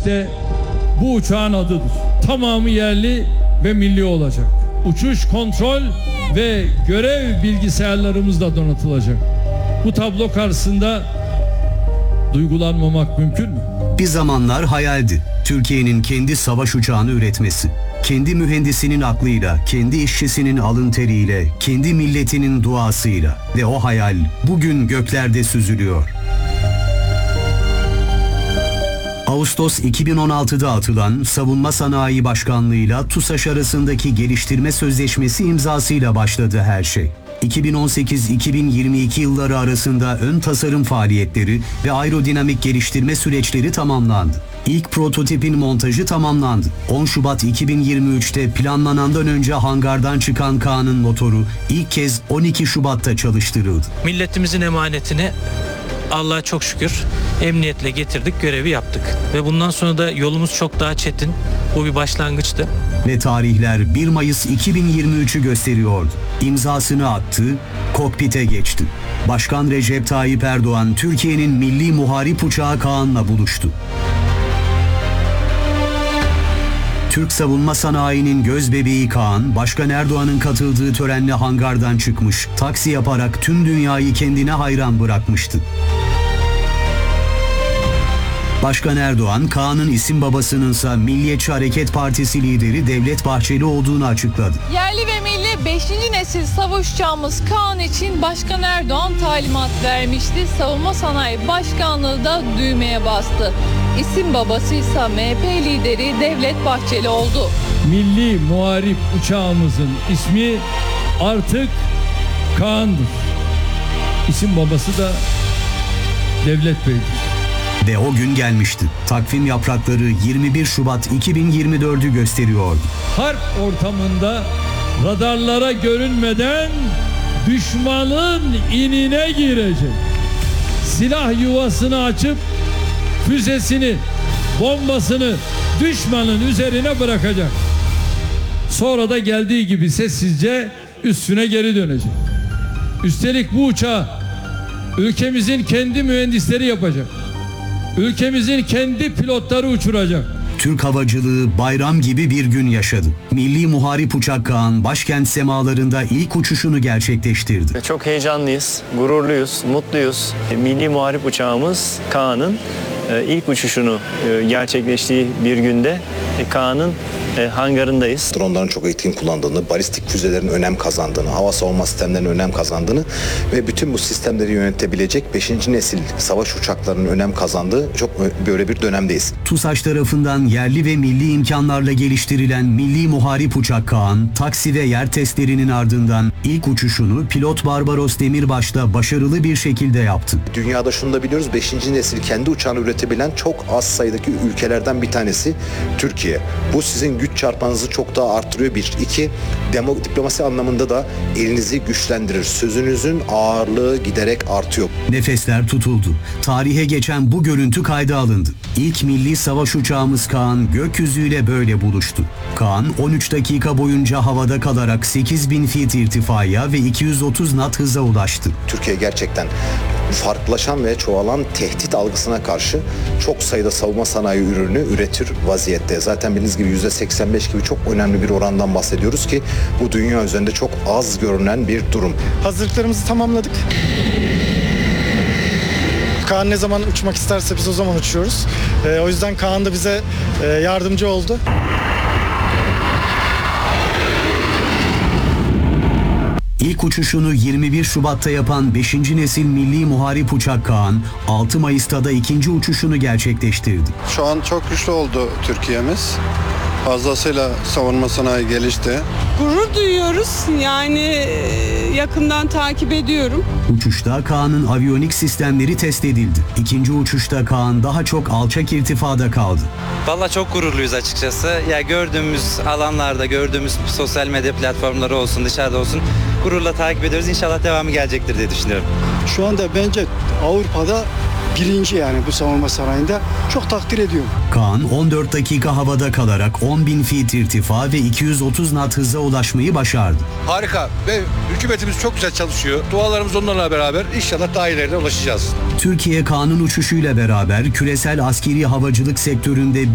işte bu uçağın adıdır. Tamamı yerli ve milli olacak. Uçuş, kontrol ve görev bilgisayarlarımız da donatılacak. Bu tablo karşısında duygulanmamak mümkün mü? Bir zamanlar hayaldi. Türkiye'nin kendi savaş uçağını üretmesi. Kendi mühendisinin aklıyla, kendi işçisinin alın teriyle, kendi milletinin duasıyla ve o hayal bugün göklerde süzülüyor. Ağustos 2016'da atılan Savunma Sanayi Başkanlığı'yla TUSAŞ arasındaki geliştirme sözleşmesi imzasıyla başladı her şey. 2018-2022 yılları arasında ön tasarım faaliyetleri ve aerodinamik geliştirme süreçleri tamamlandı. İlk prototipin montajı tamamlandı. 10 Şubat 2023'te planlanandan önce hangardan çıkan Kaan'ın motoru ilk kez 12 Şubat'ta çalıştırıldı. Milletimizin emanetini Allah'a çok şükür emniyetle getirdik, görevi yaptık. Ve bundan sonra da yolumuz çok daha çetin. Bu bir başlangıçtı. Ve tarihler 1 Mayıs 2023'ü gösteriyordu. İmzasını attı, kokpite geçti. Başkan Recep Tayyip Erdoğan Türkiye'nin milli muharip uçağı Kaan'la buluştu. Türk savunma sanayinin gözbebeği Kaan, Başkan Erdoğan'ın katıldığı törenle hangardan çıkmış, taksi yaparak tüm dünyayı kendine hayran bırakmıştı. Başkan Erdoğan, Kaan'ın isim babasınınsa Milliyetçi Hareket Partisi lideri Devlet Bahçeli olduğunu açıkladı. Yerli ve milli 5. nesil savaş uçağımız Kaan için Başkan Erdoğan talimat vermişti. Savunma Sanayi Başkanlığı da düğmeye bastı. İsim babasıysa MHP lideri Devlet Bahçeli oldu. Milli muharip uçağımızın ismi artık Kaan'dır. İsim babası da Devlet Bey'dir. Ve o gün gelmişti. Takvim yaprakları 21 Şubat 2024'ü gösteriyordu. Harp ortamında radarlara görünmeden düşmanın inine girecek. Silah yuvasını açıp füzesini, bombasını düşmanın üzerine bırakacak. Sonra da geldiği gibi sessizce üstüne geri dönecek. Üstelik bu uçağı ülkemizin kendi mühendisleri yapacak. Ülkemizin kendi pilotları uçuracak. Türk havacılığı bayram gibi bir gün yaşadı. Milli Muharip Uçak Kaan başkent semalarında ilk uçuşunu gerçekleştirdi. Çok heyecanlıyız, gururluyuz, mutluyuz. Milli Muharip uçağımız Kaan'ın ilk uçuşunu gerçekleştiği bir günde Kaan'ın hangarındayız. Dronların çok etkin kullandığını, balistik füzelerin önem kazandığını, hava savunma sistemlerinin önem kazandığını ve bütün bu sistemleri yönetebilecek 5. nesil savaş uçaklarının önem kazandığı çok böyle bir dönemdeyiz. TUSAŞ tarafından yerli ve milli imkanlarla geliştirilen Milli Muharip Uçak Kaan, taksi ve yer testlerinin ardından ilk uçuşunu pilot Barbaros Demirbaş'ta başarılı bir şekilde yaptı. Dünyada şunu da biliyoruz, 5. nesil kendi uçağını üretebilen çok az sayıdaki ülkelerden bir tanesi Türkiye. Bu sizin güç çarpanınızı çok daha arttırıyor. 1. 2. Diplomasi anlamında da elinizi güçlendirir. Sözünüzün ağırlığı giderek artıyor. Nefesler tutuldu. Tarihe geçen bu görüntü kayda alındı. İlk milli savaş uçağımız Kaan gökyüzüyle böyle buluştu. Kaan 13 dakika boyunca havada kalarak 8000 feet irtifaya ve 230 knot hıza ulaştı. Türkiye gerçekten farklılaşan ve çoğalan tehdit algısına karşı çok sayıda savunma sanayi ürünü üretir vaziyette. Zaten bildiğiniz gibi %85 gibi çok önemli bir orandan bahsediyoruz ki bu dünya üzerinde çok az görünen bir durum. Hazırlıklarımızı tamamladık. Kaan ne zaman uçmak isterse biz o zaman uçuyoruz. O yüzden Kaan da bize yardımcı oldu. İlk uçuşunu 21 Şubat'ta yapan 5. nesil Milli Muharip Uçak Kaan, 6 Mayıs'ta da ikinci uçuşunu gerçekleştirdi. Şu an çok güçlü oldu Türkiye'miz. Fazlasıyla savunma sanayi gelişti. Gurur duyuyoruz. Yani yakından takip ediyorum. Uçuşta Kaan'ın aviyonik sistemleri test edildi. İkinci uçuşta Kaan daha çok alçak irtifada kaldı. Vallahi çok gururluyuz açıkçası. Ya gördüğümüz alanlarda, gördüğümüz sosyal medya platformları olsun, dışarıda olsun gururla takip ediyoruz. İnşallah devamı gelecektir diye düşünüyorum. Şu anda bence Avrupa'da birinci yani bu savunma sanayinde. Çok takdir ediyorum. Kaan 14 dakika havada kalarak 10.000 feet irtifa ve 230 knot hıza ulaşmayı başardı. Harika ve hükümetimiz çok güzel çalışıyor. Dualarımız onlarla beraber inşallah daha ileride ulaşacağız. Türkiye Kaan'ın uçuşuyla beraber küresel askeri havacılık sektöründe